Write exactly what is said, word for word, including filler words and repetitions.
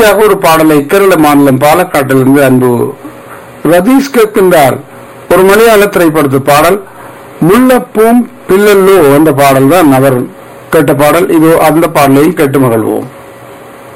தொடர்ச்சியாக ஒரு பாடலை கேரள மாநிலம் பாலக்காட்டிலிருந்து அன்பு ரதீஷ் கேட்கின்றார். ஒரு மலையாள திரைப்படத்து பாடல் முள்ளப்பூம் பில்லல்லோ என்ற பாடல் தான் அவர் கேட்ட பாடல். இது அந்த பாடலையும் கேட்டு மகிழ்வோம்.